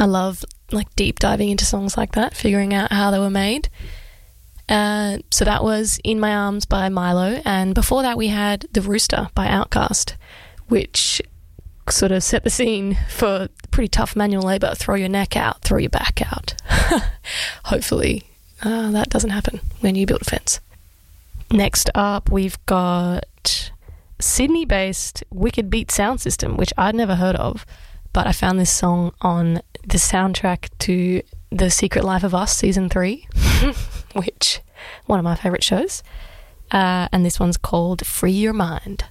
I love like deep diving into songs like that, figuring out how they were made. So that was In My Arms by Milo, and before that we had The Rooster by Outkast, which sort of set the scene for pretty tough manual labour. Throw your neck out, throw your back out. Hopefully that doesn't happen when you build a fence. Next up we've got Sydney-based Wicked Beat Sound System, which I'd never heard of, but I found this song on the soundtrack to The Secret Life of Us Season 3, which one of my favourite shows. And this one's called Free Your Mind.